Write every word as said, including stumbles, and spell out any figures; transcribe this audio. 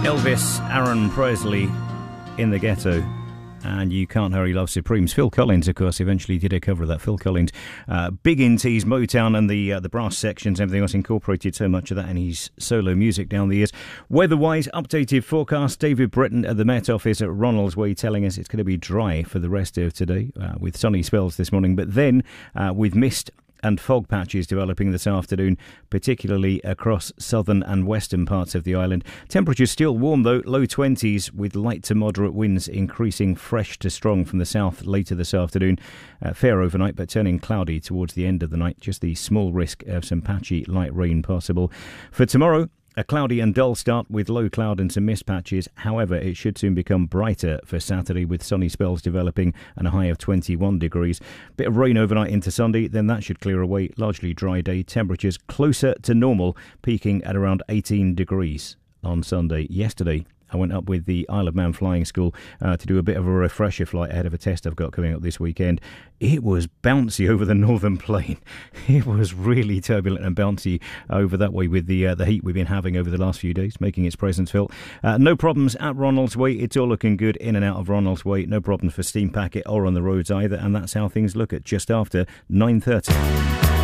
Elvis, Aaron Presley in the Ghetto. And You Can't Hurry Love Supremes. Phil Collins, of course, eventually did a cover of that. Phil Collins, uh, big into his Motown and the uh, the brass sections, everything else, incorporated so much of that in his solo music down the years. Weather-wise, updated forecast. David Britton at the Met Office at Ronald's Way telling us it's going to be dry for the rest of today, uh, with sunny spells this morning, but then uh, with mist and fog patches developing this afternoon, particularly across southern and western parts of the island. Temperatures still warm though, low twenties, with light to moderate winds increasing fresh to strong from the south later this afternoon. Uh, fair overnight, but turning cloudy towards the end of the night. Just the small risk of some patchy light rain possible. For tomorrow, a cloudy and dull start with low cloud and some mist patches. However, it should soon become brighter for Saturday with sunny spells developing and a high of twenty-one degrees. Bit of rain overnight into Sunday, then that should clear away. Largely dry day. Temperatures closer to normal, peaking at around eighteen degrees on Sunday. Yesterday, I went up with the Isle of Man Flying School uh, to do a bit of a refresher flight ahead of a test I've got coming up this weekend. It was bouncy over the northern plain. It was really turbulent and bouncy over that way with the uh, the heat we've been having over the last few days, making its presence felt. Uh, no problems at Ronald's Way. It's all looking good in and out of Ronald's Way. No problems for Steam Packet or on the roads either. And that's how things look at just after nine thirty.